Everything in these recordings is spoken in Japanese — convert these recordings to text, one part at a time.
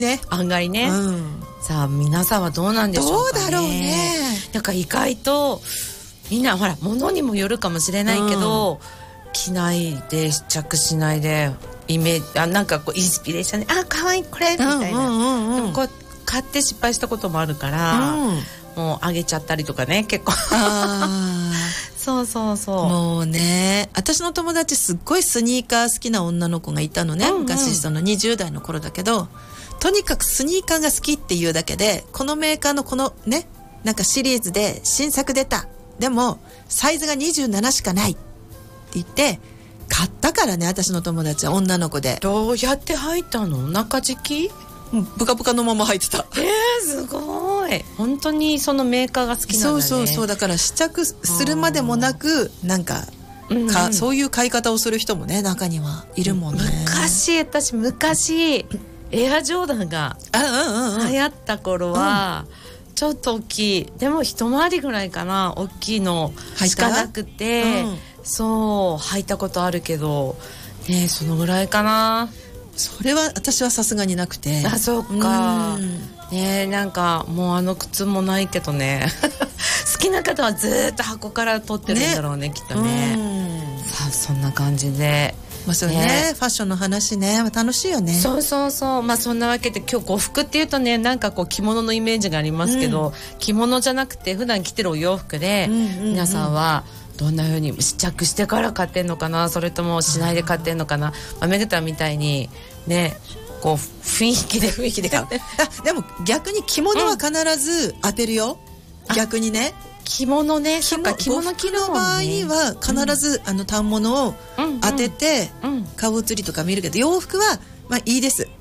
ね、 案外ね、さあ皆さんはどうなんでしょうかね。 どうだろうね。 なんか意外とみんなほら物にもよるかもしれないけど、着ないで試着しないでイメージなんかこうインスピレーションで可愛いこれみたいな、でもこう買って失敗したこともあるから、もうあげちゃったりとかね結構そうもうね、私の友達すっごいスニーカー好きな女の子がいたのね、昔その20代の頃だけど、とにかくスニーカーが好きっていうだけで、このメーカーのこのね、なんかシリーズで新作出た、でもサイズが27しかないって言って買ったからね、私の友達は女の子で。 どうやって履いたの？中敷き？ ブカブカのまま履いてた。 すごい。本当にそのメーカーが好きなんだね。 そうだから試着するまでもなく、なんかそういう買い方をする人もね、中にはいるもんね。 私エアジョーダンが流行った頃は、ちょっと大きい、でも一回りぐらいかな、大きいのしかなくて、そう履いたことあるけどね、そのぐらいかな。 それは私はさすがになくて。 そうか、ね、なんかもうあの靴もないけどね好きな方はずっと箱から取ってるんだろうね、きっとね。さあそんな感じで、 そうね、ファッションの話ね、楽しいよね。 そうそんなわけで今日呉服っていうとね、なんかこう着物のイメージがありますけど、着物じゃなくて普段着てるお洋服で、皆さんはどんな風に試着してから買ってんのかな、それともしないで買ってんのかな。めぐたみたいにね、こう雰囲気で買うでも逆に着物は必ず当てるよ、逆にね。 着物ね、そっか、着物着るもんね。 の場合には必ず、反物を当てて顔写りとか見るけど、洋服はいいです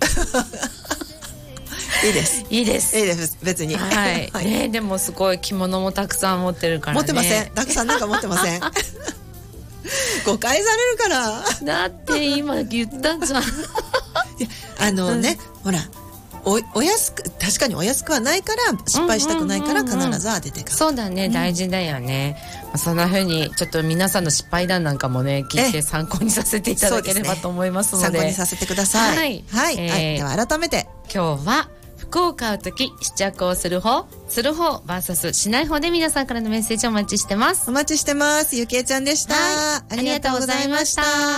いいです別に。 ね、でもすごい着物もたくさん持ってるからね。 持ってません、たくさんなんか持ってません誤解されるからだって今言ったじゃんね、ほらお安く、確かにお安くはないから失敗したくないから必ず当てて買う。 そうだね、大事だよね。そんな風にちょっと皆さんの失敗談なんかもね聞いて参考にさせていただければと思いますので、 参考にさせてください。では改めて今日は服を買うとき試着をする方 vs しない方で皆さんからのメッセージをお待ちしてます。 ゆきえちゃんでした。 ありがとうございました。